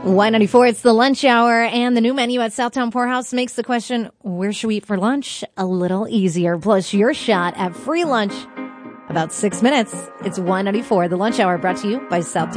Y94, it's the lunch hour, and the new menu at Southtown Poorhouse makes the question, where should we eat for lunch, a little easier. Plus, your shot at free lunch about 6 minutes. It's Y94, the lunch hour, brought to you by Southtown.